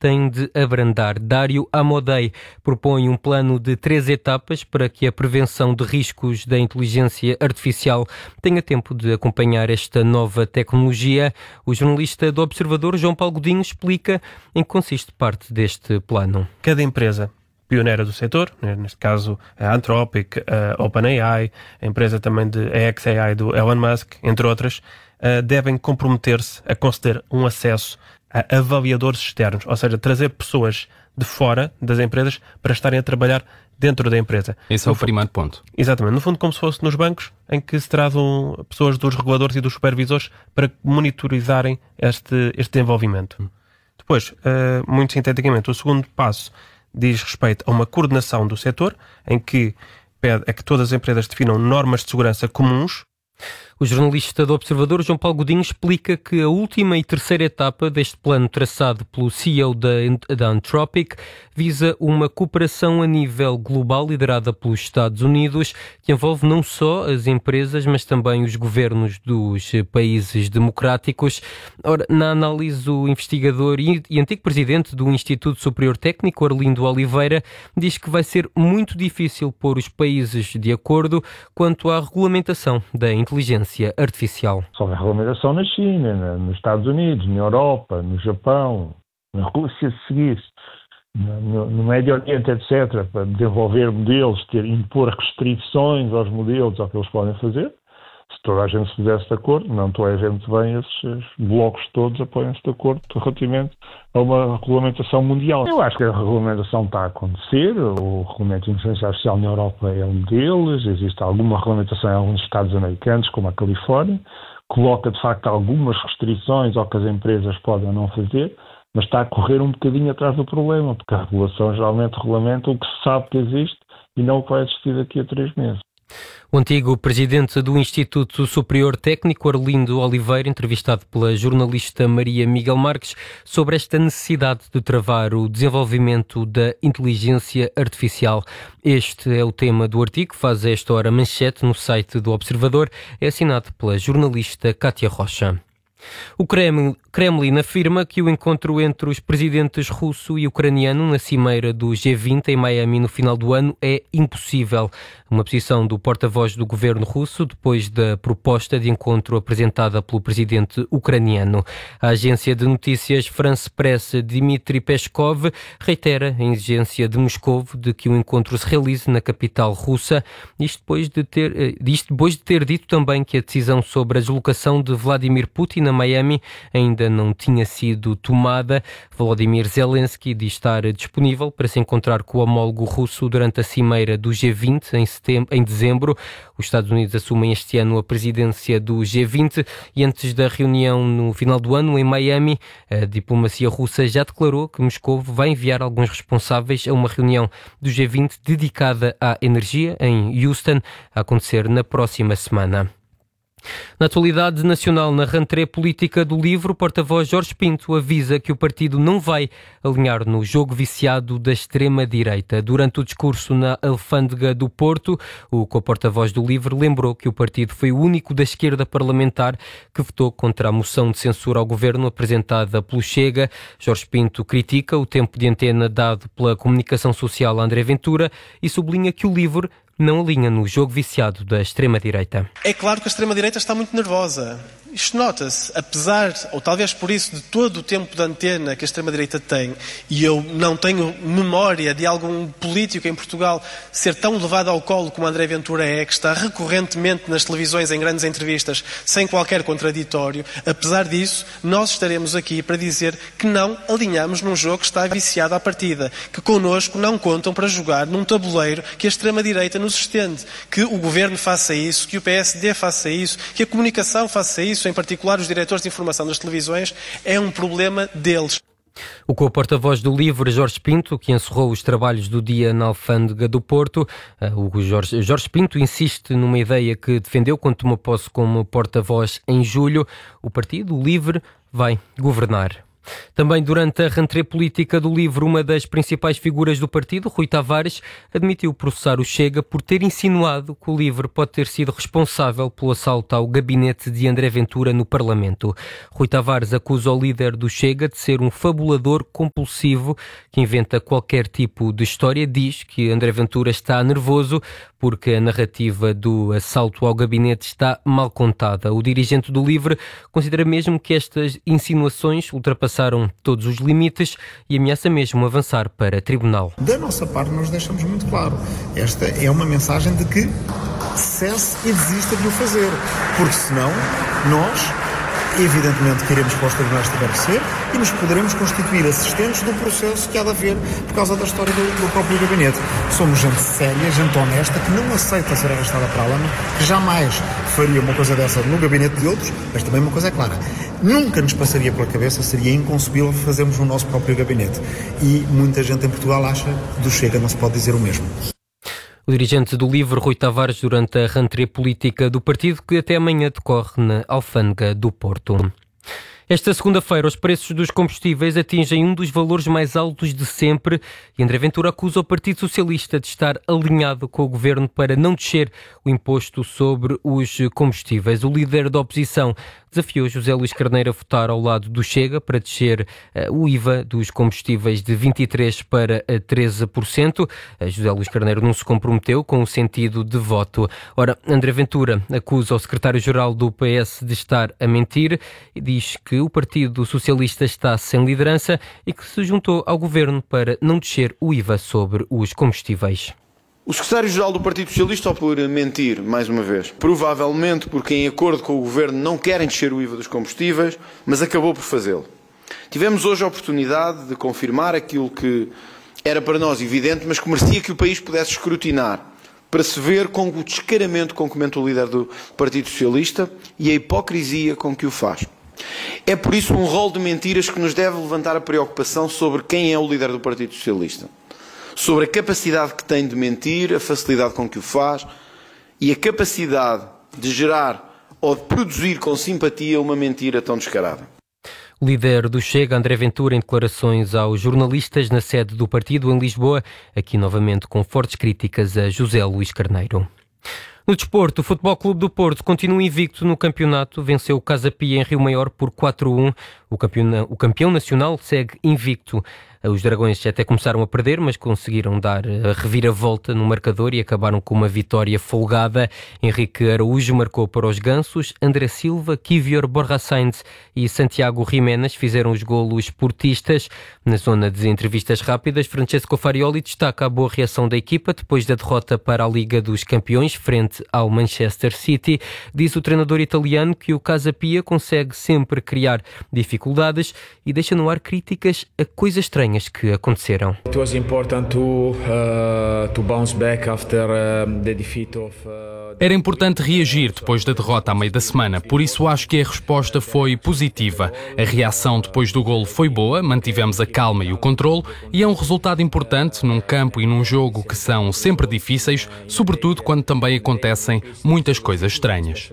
tem de abrandar. Dário Amodei propõe um plano de 3 etapas para que a prevenção de riscos da inteligência artificial tenha tempo de acompanhar esta nova tecnologia. O jornalista do Observador, João Paulo Godinho, explica em que consiste parte deste plano. Cada empresa pioneira do setor, neste caso a Anthropic, a OpenAI, a empresa também de xAI do Elon Musk, entre outras, devem comprometer-se a conceder um acesso a avaliadores externos, ou seja, trazer pessoas de fora das empresas para estarem a trabalhar dentro da empresa. Esse é o primeiro ponto. Exatamente. No fundo, como se fosse nos bancos, em que se trazem pessoas dos reguladores e dos supervisores para monitorizarem este desenvolvimento. Depois, muito sinteticamente, o segundo passo diz respeito a uma coordenação do setor, em que pede a que todas as empresas definam normas de segurança comuns. O jornalista do Observador, João Paulo Godinho, explica que a última e terceira etapa deste plano traçado pelo CEO da Anthropic visa uma cooperação a nível global liderada pelos Estados Unidos, que envolve não só as empresas, mas também os governos dos países democráticos. Ora, na análise, o investigador e antigo presidente do Instituto Superior Técnico, Arlindo Oliveira, diz que vai ser muito difícil pôr os países de acordo quanto à regulamentação da inteligência artificial. Só há regulamentação na China, nos Estados Unidos, na Europa, no Japão, na Rússia, se seguisse, no Médio Oriente, etc., para desenvolver modelos, impor restrições aos modelos, ao que eles podem fazer. Se toda a gente se pusesse de acordo, não toda a gente bem, esses blocos todos apoiam-se de acordo relativamente a uma regulamentação mundial. Eu acho que a regulamentação está a acontecer, o regulamento de inteligência artificial na Europa é um deles, existe alguma regulamentação em alguns estados americanos, como a Califórnia, coloca de facto algumas restrições ao que as empresas podem ou não fazer, mas está a correr um bocadinho atrás do problema, porque a regulação geralmente regulamenta o que se sabe que existe e não o que vai existir daqui a 3 meses. O antigo presidente do Instituto Superior Técnico, Arlindo Oliveira, entrevistado pela jornalista Maria Miguel Marques, sobre esta necessidade de travar o desenvolvimento da inteligência artificial. Este é o tema do artigo que faz a esta hora manchete no site do Observador. É assinado pela jornalista Kátia Rocha. O Kremlin afirma que o encontro entre os presidentes russo e ucraniano na cimeira do G20 em Miami no final do ano é impossível. Uma posição do porta-voz do governo russo depois da proposta de encontro apresentada pelo presidente ucraniano. A agência de notícias France Press, Dmitry Peskov, reitera a exigência de Moscou de que o encontro se realize na capital russa, isto depois de ter dito também que a decisão sobre a deslocação de Vladimir Putin a Miami ainda não tinha sido tomada. Volodymyr Zelensky diz estar disponível para se encontrar com o homólogo russo durante a cimeira do G20 em dezembro. Os Estados Unidos assumem este ano a presidência do G20 e antes da reunião no final do ano em Miami, a diplomacia russa já declarou que Moscou vai enviar alguns responsáveis a uma reunião do G20 dedicada à energia em Houston, a acontecer na próxima semana. Na atualidade nacional, na rentrée política do Livro, o porta-voz Jorge Pinto avisa que o partido não vai alinhar no jogo viciado da extrema-direita. Durante o discurso na Alfândega do Porto, o co-porta-voz do Livro lembrou que o partido foi o único da esquerda parlamentar que votou contra a moção de censura ao governo apresentada pelo Chega. Jorge Pinto critica o tempo de antena dado pela comunicação social a André Ventura e sublinha que o Livro não alinha no jogo viciado da extrema-direita. É claro que a extrema-direita está muito nervosa. Isto nota-se, apesar, ou talvez por isso, de todo o tempo de antena que a extrema-direita tem, e eu não tenho memória de algum político em Portugal ser tão levado ao colo como André Ventura é, que está recorrentemente nas televisões em grandes entrevistas, sem qualquer contraditório. Apesar disso, nós estaremos aqui para dizer que não alinhamos num jogo que está viciado à partida, que connosco não contam para jogar num tabuleiro que a extrema-direita nos estende, que o Governo faça isso, que o PSD faça isso, que a comunicação faça isso, em particular os diretores de informação das televisões, é um problema deles. O co-porta-voz do Livre, Jorge Pinto, que encerrou os trabalhos do dia na Alfândega do Porto. O Jorge Pinto insiste numa ideia que defendeu quando tomou posse como porta-voz em julho. O Partido Livre vai governar. Também durante a rentrée política do LIVRE, uma das principais figuras do partido, Rui Tavares, admitiu processar o Chega por ter insinuado que o LIVRE pode ter sido responsável pelo assalto ao gabinete de André Ventura no Parlamento. Rui Tavares acusa o líder do Chega de ser um fabulador compulsivo que inventa qualquer tipo de história. Diz que André Ventura está nervoso porque a narrativa do assalto ao gabinete está mal contada. O dirigente do LIVRE considera mesmo que estas insinuações ultrapassaram todos os limites e ameaça mesmo avançar para tribunal. Da nossa parte, nós deixamos muito claro. Esta é uma mensagem de que cesse e desista de o fazer, porque senão nós, evidentemente, queremos que os tribunais tiver que ser e nos poderemos constituir assistentes do processo que há de haver por causa da história do próprio gabinete. Somos gente séria, gente honesta, que não aceita ser arrastada para a lama, que jamais faria uma coisa dessa no gabinete de outros, mas também uma coisa é clara. Nunca nos passaria pela cabeça, seria inconcebível fazermos o nosso próprio gabinete. E muita gente em Portugal acha que do Chega não se pode dizer o mesmo. O dirigente do LIVRE, Rui Tavares, durante a rentrée política do partido, que até amanhã decorre na Alfândega do Porto. Esta segunda-feira, os preços dos combustíveis atingem um dos valores mais altos de sempre e André Ventura acusa o Partido Socialista de estar alinhado com o governo para não descer o imposto sobre os combustíveis. O líder da oposição desafiou José Luís Carneiro a votar ao lado do Chega para descer o IVA dos combustíveis de 23% para 13%. José Luís Carneiro não se comprometeu com o sentido de voto. Ora, André Ventura acusa o secretário-geral do PS de estar a mentir e diz que o Partido Socialista está sem liderança e que se juntou ao governo para não descer o IVA sobre os combustíveis. O secretário-geral do Partido Socialista optou por mentir, mais uma vez. Provavelmente porque, em acordo com o governo, não querem descer o IVA dos combustíveis, mas acabou por fazê-lo. Tivemos hoje a oportunidade de confirmar aquilo que era para nós evidente, mas que merecia que o país pudesse escrutinar, para se ver com o descaramento com que comenta o líder do Partido Socialista e a hipocrisia com que o faz. É por isso um rol de mentiras que nos deve levantar a preocupação sobre quem é o líder do Partido Socialista. Sobre a capacidade que tem de mentir, a facilidade com que o faz e a capacidade de gerar ou de produzir com simpatia uma mentira tão descarada. O líder do Chega, André Ventura, em declarações aos jornalistas na sede do partido em Lisboa, aqui novamente com fortes críticas a José Luís Carneiro. No desporto, o Futebol Clube do Porto continua invicto no campeonato, venceu o Casa Pia em Rio Maior por 4-1. O campeão nacional segue invicto. Os Dragões até começaram a perder, mas conseguiram dar a reviravolta no marcador e acabaram com uma vitória folgada. Henrique Araújo marcou para os Gansos, André Silva, Kivior Borja Sainz e Santiago Jiménez fizeram os golos portistas. Na zona de entrevistas rápidas, Francesco Farioli destaca a boa reação da equipa depois da derrota para a Liga dos Campeões frente ao Manchester City. Diz o treinador italiano que o Casa Pia consegue sempre criar dificuldades e deixa no ar críticas a coisas estranhas que aconteceram. It was important to bounce back after the defeat of Era importante reagir depois da derrota à meio da semana, por isso acho que a resposta foi positiva. A reação depois do golo foi boa, mantivemos a calma e o controle e é um resultado importante num campo e num jogo que são sempre difíceis, sobretudo quando também acontecem muitas coisas estranhas.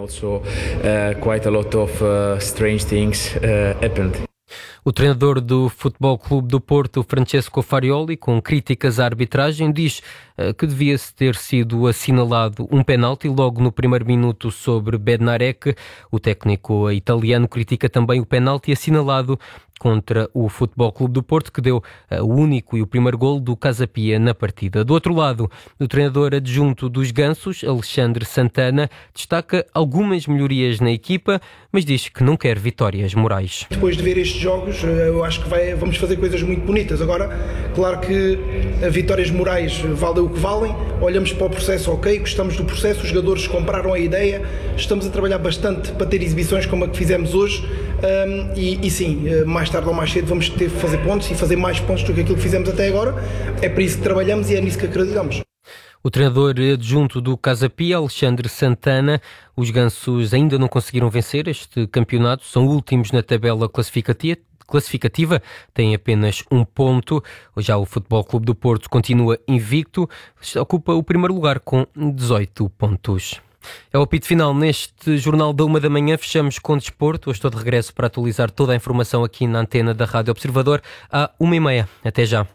O treinador do Futebol Clube do Porto, Francesco Farioli, com críticas à arbitragem, diz que devia-se ter sido assinalado um penalti logo no primeiro minuto sobre Bednarek. O técnico italiano critica também o penalti assinalado contra o Futebol Clube do Porto, que deu o único e o primeiro golo do Casa Pia na partida. Do outro lado, o treinador adjunto dos Gansos, Alexandre Santana, destaca algumas melhorias na equipa, mas diz que não quer vitórias morais. Depois de ver estes jogos, eu acho que vamos fazer coisas muito bonitas. Agora, claro que vitórias morais valem o que valem, olhamos para o processo, ok, gostamos do processo, os jogadores compraram a ideia, estamos a trabalhar bastante para ter exibições como a que fizemos hoje e sim, mais tarde ou mais cedo vamos ter que fazer pontos e fazer mais pontos do que aquilo que fizemos até agora. É por isso que trabalhamos e é nisso que acreditamos. O treinador adjunto do Casa Pia, Alexandre Santana, os Gansos ainda não conseguiram vencer este campeonato, são últimos na tabela classificativa, têm apenas um ponto. Já o Futebol Clube do Porto continua invicto, ocupa o primeiro lugar com 18 pontos. É o apito final neste Jornal da 1 da manhã. Fechamos com desporto. Hoje estou de regresso para atualizar toda a informação aqui na antena da Rádio Observador à 1h30. Até já.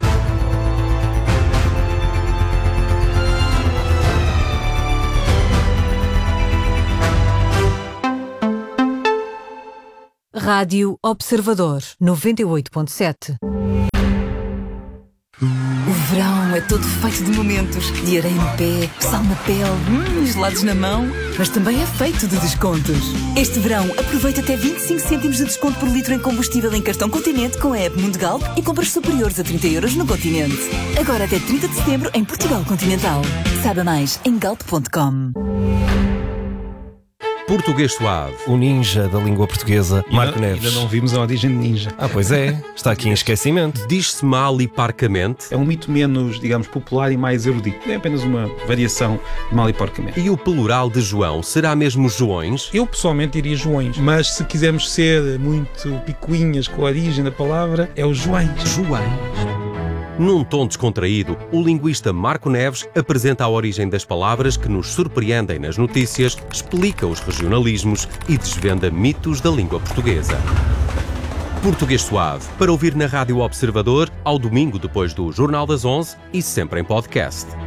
Rádio Observador 98.7. O verão é todo feito de momentos, de areia no pé, sal na pele, gelados na mão, mas também é feito de descontos. Este verão aproveita até 25 cêntimos de desconto por litro em combustível em cartão Continente com a app Mundigalp e compras superiores a 30 € no Continente. Agora até 30 de setembro em Portugal Continental. Saiba mais em galp.com. Português Suave. O ninja da língua portuguesa, Marco Neves. Ainda não vimos a origem de ninja. Pois é. Está aqui em esquecimento. Diz-se mal e parcamente. É um mito menos, digamos, popular e mais erudito. É apenas uma variação de mal e porcamente. E o plural de João será mesmo Joões? Eu pessoalmente diria Joões, mas se quisermos ser muito picuinhas com a origem da palavra, é o Joões. Joões. Num tom descontraído, o linguista Marco Neves apresenta a origem das palavras que nos surpreendem nas notícias, explica os regionalismos e desvenda mitos da língua portuguesa. Português Suave, para ouvir na Rádio Observador, ao domingo depois do Jornal das 11 e sempre em podcast.